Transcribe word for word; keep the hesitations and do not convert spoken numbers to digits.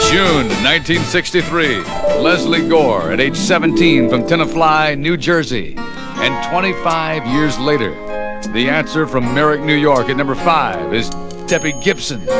June nineteen sixty-three, Leslie Gore at age seventeen from Tenafly, New Jersey. And twenty-five years later, the answer from Merrick, New York at number five is Debbie Gibson.